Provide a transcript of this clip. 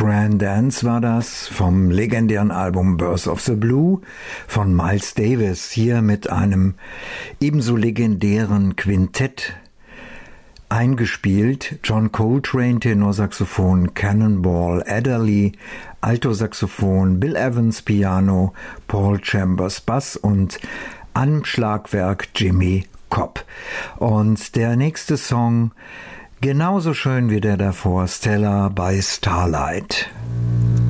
Fran Dance war das vom legendären Album Birth of the Blue von Miles Davis, hier mit einem ebenso legendären Quintett eingespielt. John Coltrane, Tenorsaxophon, Cannonball Adderley, Altosaxophon, Bill Evans, Piano, Paul Chambers, Bass und am Schlagwerk Jimmy Cobb. Und der nächste Song, genauso schön wie der davor, Stella by Starlight.